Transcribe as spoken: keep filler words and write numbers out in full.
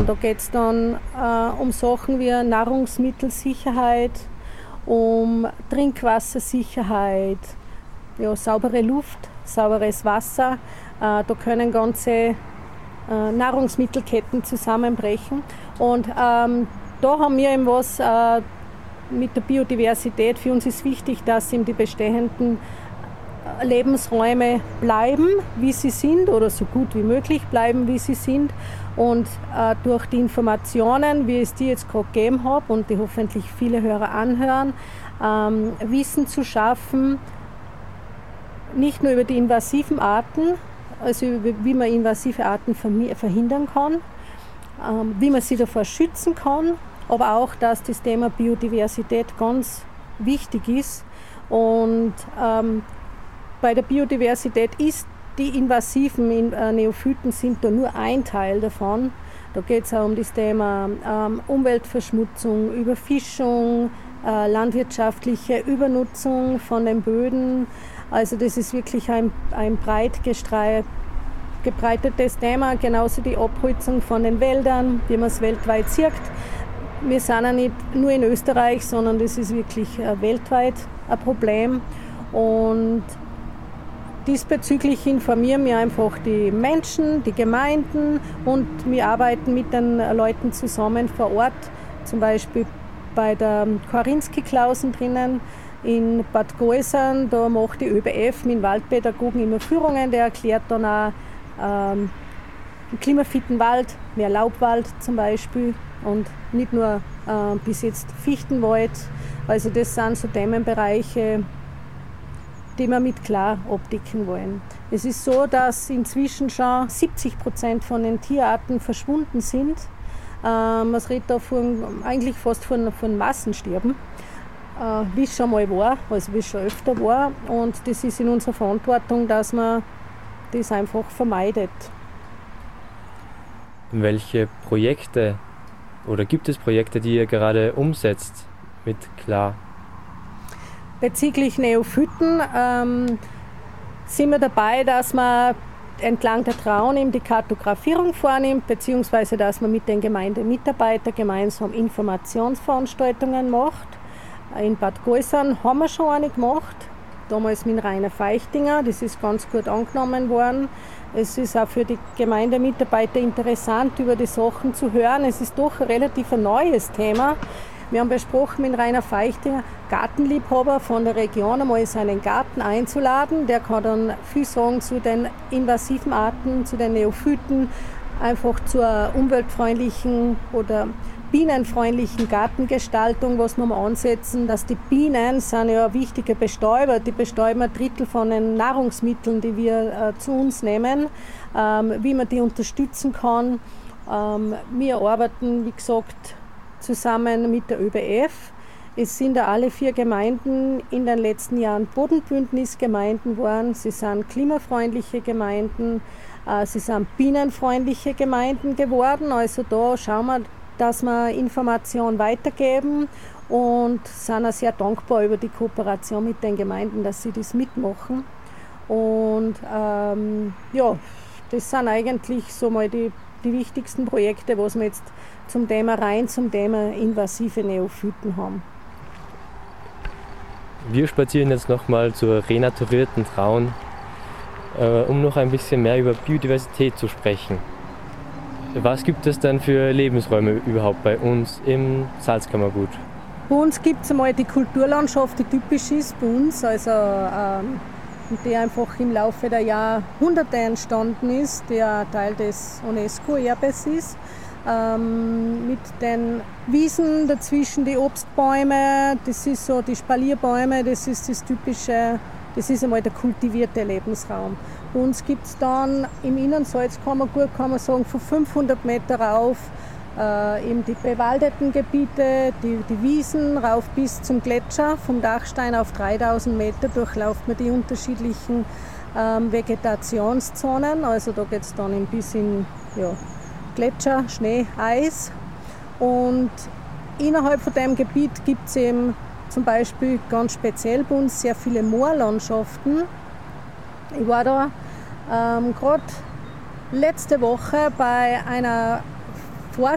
da geht es dann äh, um Sachen wie Nahrungsmittelsicherheit, um Trinkwassersicherheit, ja, saubere Luft, sauberes Wasser. Äh, da können ganze äh, Nahrungsmittelketten zusammenbrechen. Und ähm, da haben wir eben was äh, mit der Biodiversität. Für uns ist wichtig, dass eben die bestehenden Lebensräume bleiben, wie sie sind, oder so gut wie möglich bleiben, wie sie sind. Und äh, durch die Informationen, wie es die jetzt gerade gegeben habe und die hoffentlich viele Hörer anhören, ähm, Wissen zu schaffen, nicht nur über die invasiven Arten, also wie man invasive Arten verhindern kann, ähm, wie man sie davor schützen kann, aber auch, dass das Thema Biodiversität ganz wichtig ist. Und ähm, bei der Biodiversität ist die invasiven Neophyten sind da nur ein Teil davon. Da geht es auch um das Thema ähm, Umweltverschmutzung, Überfischung, äh, landwirtschaftliche Übernutzung von den Böden. Also das ist wirklich ein, ein breit gestrei- gebreitetes Thema, genauso die Abholzung von den Wäldern, wie man es weltweit sieht. Wir sind ja nicht nur in Österreich, sondern das ist wirklich äh, weltweit ein Problem. Und diesbezüglich informieren wir einfach die Menschen, die Gemeinden, und wir arbeiten mit den Leuten zusammen vor Ort, zum Beispiel bei der Korinski-Klausen drinnen in Bad Goisern. Da macht die ÖBF mit Waldpädagogen immer Führungen, der erklärt dann auch ähm, einen klimafitten Wald, mehr Laubwald zum Beispiel, und nicht nur äh, bis jetzt Fichtenwald. Also das sind so Themenbereiche, die wir mit klar abdecken wollen. Es ist so, dass inzwischen schon siebzig Prozent von den Tierarten verschwunden sind. Ähm, man redet da von, eigentlich fast von, von Massensterben, äh, wie es schon mal war, also wie es schon öfter war. Und das ist in unserer Verantwortung, dass man das einfach vermeidet. Welche Projekte oder gibt es Projekte, die ihr gerade umsetzt mit Klar? Bezüglich Neophyten ähm, sind wir dabei, dass man entlang der Traun eben die Kartografierung vornimmt, beziehungsweise dass man mit den Gemeindemitarbeitern gemeinsam Informationsveranstaltungen macht. In Bad Goisern haben wir schon eine gemacht, damals mit Rainer Feichtinger, das ist ganz gut angenommen worden. Es ist auch für die Gemeindemitarbeiter interessant, über die Sachen zu hören. Es ist doch ein relativ ein neues Thema. Wir haben besprochen mit Rainer Feichtinger, Gartenliebhaber von der Region, einmal seinen Garten einzuladen. Der kann dann viel sagen zu den invasiven Arten, zu den Neophyten, einfach zur umweltfreundlichen oder bienenfreundlichen Gartengestaltung, was wir mal ansetzen, dass die Bienen sind ja ein wichtiger Bestäuber, die bestäuben ein Drittel von den Nahrungsmitteln, die wir äh, zu uns nehmen, ähm, wie man die unterstützen kann. Ähm, wir arbeiten, wie gesagt, zusammen mit der ÖBF. Es sind ja alle vier Gemeinden in den letzten Jahren Bodenbündnisgemeinden geworden. Sie sind klimafreundliche Gemeinden, äh, sie sind bienenfreundliche Gemeinden geworden. Also da schauen wir, dass wir Informationen weitergeben, und sind auch sehr dankbar über die Kooperation mit den Gemeinden, dass sie das mitmachen. Und ähm, ja, das sind eigentlich so mal die, die wichtigsten Projekte, was wir jetzt zum Thema rein zum Thema invasive Neophyten haben. Wir spazieren jetzt nochmal zur renaturierten Traun, äh, um noch ein bisschen mehr über Biodiversität zu sprechen. Was gibt es denn für Lebensräume überhaupt bei uns im Salzkammergut? Bei uns gibt es einmal die Kulturlandschaft, die typisch ist bei uns, also ähm, die einfach im Laufe der Jahrhunderte entstanden ist, der Teil des UNESCO-Erbes ist. Ähm, mit den Wiesen dazwischen, die Obstbäume, das ist so die Spalierbäume, das ist das typische, das ist einmal der kultivierte Lebensraum. Bei uns gibt es dann im Innensalzkammergut, kann man sagen, von fünfhundert Meter rauf äh, eben die bewaldeten Gebiete, die, die Wiesen, rauf bis zum Gletscher. Vom Dachstein auf dreitausend Meter durchlauft man die unterschiedlichen ähm, Vegetationszonen. Also da geht es dann bis in ja, Gletscher, Schnee, Eis. Und innerhalb von dem Gebiet gibt es eben zum Beispiel ganz speziell bei uns sehr viele Moorlandschaften. Ich war da ähm, gerade letzte Woche bei einer